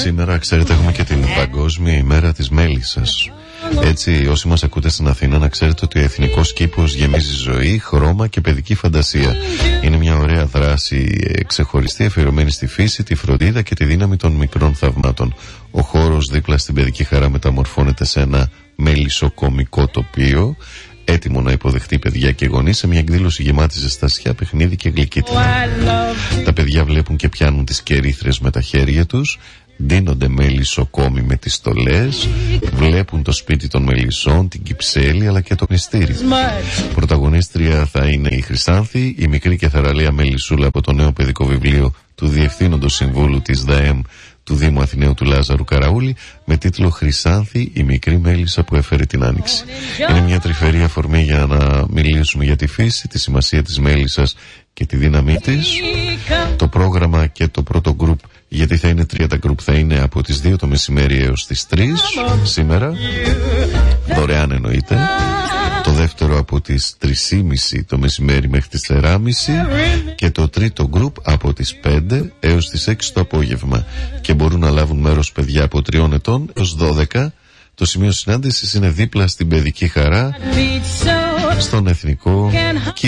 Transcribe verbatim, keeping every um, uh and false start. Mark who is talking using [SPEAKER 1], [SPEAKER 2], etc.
[SPEAKER 1] Σήμερα, ξέρετε, έχουμε και την Παγκόσμια ημέρα της μέλισσας. Έτσι, όσοι μας ακούτε στην Αθήνα, να ξέρετε ότι ο εθνικός κήπος γεμίζει ζωή, χρώμα και παιδική φαντασία. Είναι μια ωραία δράση ξεχωριστή, αφιερωμένη στη φύση, τη φροντίδα και τη δύναμη των μικρών θαυμάτων. Ο χώρος δίπλα στην παιδική χαρά μεταμορφώνεται σε ένα μελισσοκομικό τοπίο, έτοιμο να υποδεχτεί παιδιά και γονείς σε μια εκδήλωση γεμάτη ζεστασιά, παιχνίδι και γλυκύτητα. Τα παιδιά βλέπουν και πιάνουν τις κερίθρες με τα χέρια τους, ντύνονται μελισσοκόμοι με τις στολές, βλέπουν το σπίτι των μελισσών, την Κυψέλη αλλά και το μυστήρι. Πρωταγωνίστρια θα είναι η Χρυσάνθη, η μικρή και θαραλέα μελισσούλα από το νέο παιδικό βιβλίο του Διευθύνοντος Συμβούλου της ΔΑΕΜ του Δήμου Αθηναίου του Λάζαρου Καραούλη, με τίτλο «Χρυσάνθη, η μικρή μέλισσα που έφερε την Άνοιξη». Είναι μια τρυφερή αφορμή για να μιλήσουμε για τη φύση, τη σημασία της μέλισσας και τη δύναμή της. Το πρόγραμμα και το πρώτο γκρουπ, γιατί θα είναι τρία τα γκρουπ, θα είναι από τις δύο το μεσημέρι έως τις τρεις σήμερα, δωρεάν εννοείται. Το δεύτερο από τις τρεις και μισή το μεσημέρι μέχρι τις τέσσερις και μισή και το τρίτο γκρουπ από τις πέντε έως τις έξι το απόγευμα. Και μπορούν να λάβουν μέρος παιδιά από τριών ετών έως δώδεκα. Το σημείο συνάντησης είναι δίπλα στην παιδική χαρά, στον εθνικό